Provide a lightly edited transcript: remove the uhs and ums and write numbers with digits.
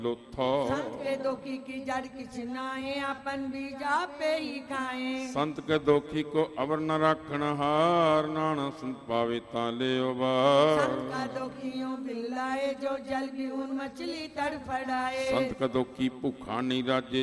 लोथो। संत के दोखी की जड़ किछ नाहे, अपन बीज आपे ही खाए। संत के दोखी को अवर न राखण हार, नानक संत पावे ता ले उबार। संत का दोखियों बिल्लाए, जो जल भी उन मछली तड़फड़ाए। संत का दोखी भूखा नहीं राजे,